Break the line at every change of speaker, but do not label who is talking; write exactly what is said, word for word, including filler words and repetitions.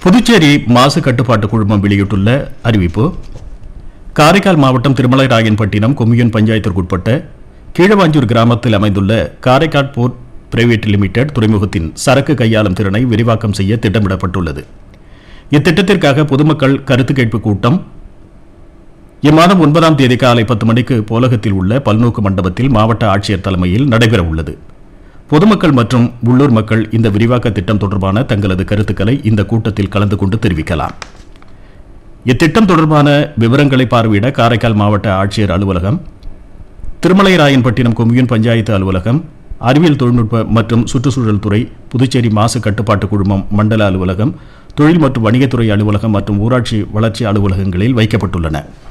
புதுச்சேரி மாசு கட்டுப்பாட்டு குழுமம் வெளியிட்டுள்ள அறிவிப்பு. காரைக்கால் மாவட்டம் திருமலைராயன்பட்டினம் கொம்யூன் பஞ்சாயத்திற்குட்பட்ட கீழவாஞ்சூர் கிராமத்தில் அமைந்துள்ள காரைக்கால் போர்ட் பிரைவேட் லிமிடெட் துறைமுகத்தின் சரக்கு கையாளும் திறனை விரிவாக்கம் செய்ய திட்டமிடப்பட்டுள்ளது. இத்திட்டத்திற்காக பொதுமக்கள் கருத்து கேட்பு கூட்டம் இம்மாதம் ஒன்பதாம் தேதி காலை பத்து மணிக்கு போலகத்தில் உள்ள பல்நோக்கு மண்டபத்தில் மாவட்ட ஆட்சியர் தலைமையில் நடைபெறவுள்ளது. பொதுமக்கள் மற்றும் உள்ளூர் மக்கள் இந்த விரிவாக்க திட்டம் தொடர்பான தங்களது கருத்துக்களை இந்த கூட்டத்தில் கலந்து கொண்டு தெரிவிக்கலாம். இத்திட்டம் தொடர்பான விவரங்களை பார்வையிட காரைக்கால் மாவட்ட ஆட்சியர் அலுவலகம், திருமலைராயன்பட்டினம் கொம்யூன் பஞ்சாயத்து அலுவலகம், அறிவியல் தொழில்நுட்ப மற்றும் சுற்றுச்சூழல் துறை, புதுச்சேரி மாசு கட்டுப்பாட்டு குழுமம் மண்டல அலுவலகம், தொழில் மற்றும் வணிகத்துறை அலுவலகம் மற்றும் ஊராட்சி வளர்ச்சி அலுவலகங்களில் வைக்கப்பட்டுள்ளன.